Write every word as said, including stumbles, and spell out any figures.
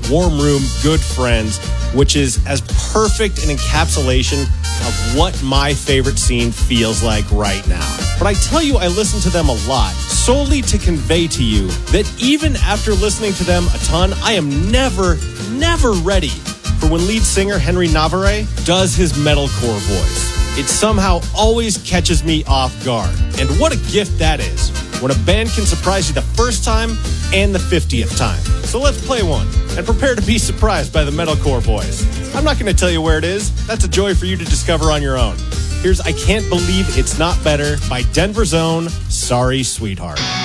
Warm Room, Good Friends, which is as perfect an encapsulation of what my favorite scene feels like right now. But I tell you, I listen to them a lot, solely to convey to you that even after listening to them a ton, I am never, never ready for when lead singer Henry Navarre does his metalcore voice. It somehow always catches me off guard. And what a gift that is, when a band can surprise you the first time and the fiftieth time. So let's play one, and prepare to be surprised by the metalcore voice. I'm not going to tell you where it is. That's a joy for you to discover on your own. Here's I Can't Believe It's Not Better by Denver's Own Sorry Sweetheart.